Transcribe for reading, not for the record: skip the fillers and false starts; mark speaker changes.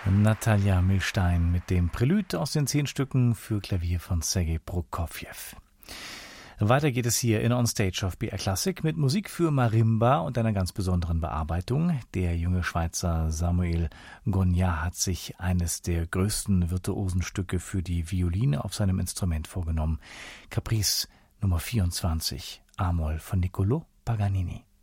Speaker 1: Natalia Milstein mit dem Prälude aus den 10 Stücken für Klavier von Sergei Prokofjew. Weiter geht es hier in On Stage auf BR Classic mit Musik für Marimba und einer ganz besonderen Bearbeitung. Der junge Schweizer Samuel Gognat hat sich eines der größten Virtuosenstücke für die Violine auf seinem Instrument vorgenommen. Caprice Nummer 24, A-Moll von Niccolò Paganini.